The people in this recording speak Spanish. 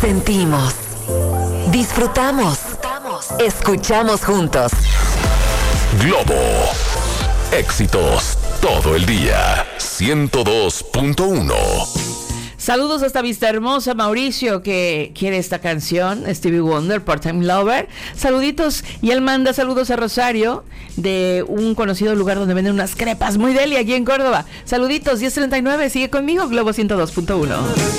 Sentimos, disfrutamos, escuchamos juntos. Globo. Éxitos todo el día. 102.1. Saludos hasta Vista Hermosa, Mauricio, que quiere esta canción, Stevie Wonder, Part-Time Lover. Saluditos, y él manda saludos a Rosario, de un conocido lugar donde venden unas crepas muy deli aquí en Córdoba. Saluditos, 10:39, sigue conmigo, Globo 102.1.